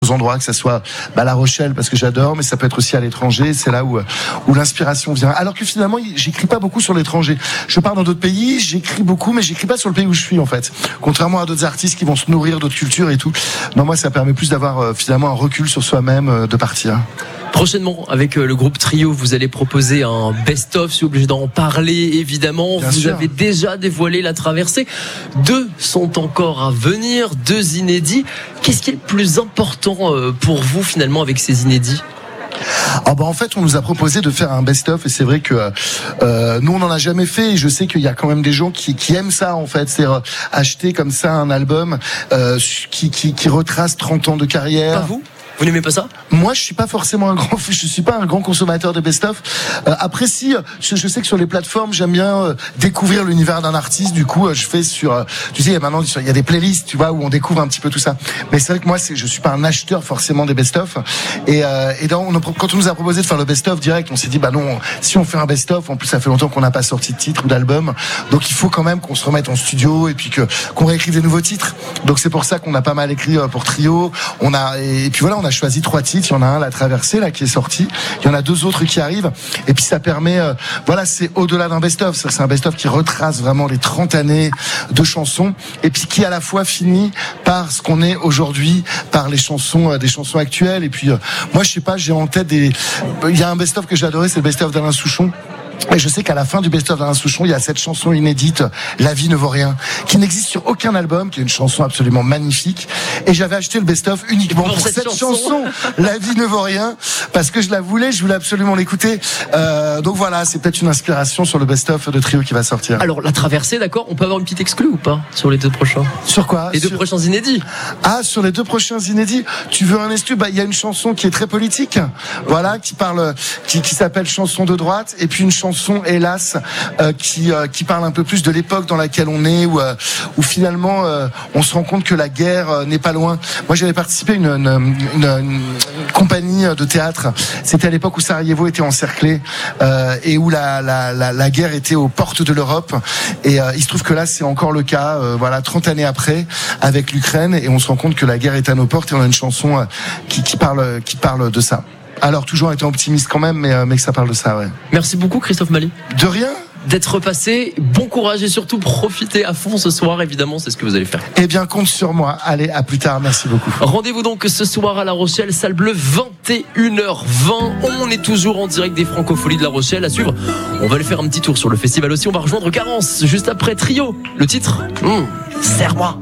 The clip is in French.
d'autres endroits, que ça soit La Rochelle parce que j'adore, mais ça peut être aussi à l'étranger. C'est là où l'inspiration vient. Alors que finalement, j'écris pas beaucoup sur l'étranger. Je pars dans d'autres pays, j'écris beaucoup, mais j'écris pas sur le pays où je suis en fait. Contrairement à d'autres artistes qui vont se nourrir d'autres cultures et tout. Non, moi, ça permet plus d'avoir finalement un recul sur soi-même, de partir. Prochainement, avec le groupe Trio, vous allez proposer un best-of. Je suis obligé d'en parler, évidemment. Bien vous sûr. avez déjà dévoilé La Traversée. 2 sont encore à venir, 2 inédits. Qu'est-ce qui est le plus important pour vous, finalement, avec ces inédits ? En fait, on nous a proposé de faire un best-of et c'est vrai que nous, on n'en a jamais fait et je sais qu'il y a quand même des gens qui aiment ça, en fait. C'est acheter comme ça un album qui retrace 30 ans de carrière. Pas vous ? Vous n'aimez pas ça ? Moi, je suis pas un grand consommateur de best-of. Après, si, je sais que sur les plateformes, j'aime bien découvrir l'univers d'un artiste. Du coup, je fais tu sais, maintenant, il y a des playlists, tu vois, où on découvre un petit peu tout ça. Mais c'est vrai que moi, je suis pas un acheteur forcément des best-of. Et quand on nous a proposé de faire le best-of direct, on s'est dit, non, si on fait un best-of, en plus, ça fait longtemps qu'on n'a pas sorti de titre ou d'album. Donc, il faut quand même qu'on se remette en studio et puis qu'on réécrive des nouveaux titres. Donc, c'est pour ça qu'on a pas mal écrit pour Trio. Et puis voilà, on a choisi 3 titres. Il y en a un, La Traversée, là, qui est sorti. Il y en a 2 autres qui arrivent. Et puis ça permet, c'est au-delà d'un best-of. C'est un best-of qui retrace vraiment les 30 années de chansons. Et puis qui à la fois finit par ce qu'on est aujourd'hui, par les chansons, des chansons actuelles. Et puis, moi, je sais pas, j'ai en tête il y a un best-of que j'ai adoré, c'est le best-of d'Alain Souchon. Et je sais qu'à la fin du best-of d'Alain Souchon, il y a cette chanson inédite, La vie ne vaut rien, qui n'existe sur aucun album, qui est une chanson absolument magnifique. Et j'avais acheté le best-of uniquement pour cette chanson, La vie ne vaut rien, parce que je voulais absolument l'écouter. Donc voilà, c'est peut-être une inspiration sur le best-of de Trio qui va sortir. Alors, La Traversée, d'accord, on peut avoir une petite exclue ou pas sur les 2 prochains ? Sur quoi ? Les 2 prochains inédits. Ah, sur les 2 prochains inédits, tu veux un exclu ? Il y a une chanson qui est très politique, voilà, qui s'appelle Chanson de droite, et puis une chanson, hélas, qui parle un peu plus de l'époque dans laquelle on est, où finalement on se rend compte que la guerre n'est pas loin. Moi, j'avais participé à une compagnie de théâtre. C'était à l'époque où Sarajevo était encerclé et où la guerre était aux portes de l'Europe. Et il se trouve que là, c'est encore le cas. 30 années après, avec l'Ukraine, et on se rend compte que la guerre est à nos portes. Et on a une chanson qui parle de ça. Alors, toujours étant optimiste quand même, mais que ça parle de ça, ouais. Merci beaucoup, Christophe Maé. De rien. D'être passé, bon courage et surtout profitez à fond ce soir, évidemment, c'est ce que vous allez faire. Eh bien, compte sur moi. Allez, à plus tard, merci beaucoup. Rendez-vous donc ce soir à La Rochelle, salle bleue, 21h20. On est toujours en direct des Francopholies de La Rochelle. À suivre, on va aller faire un petit tour sur le festival aussi. On va rejoindre Carence juste après Trio. Le titre, Serre-moi.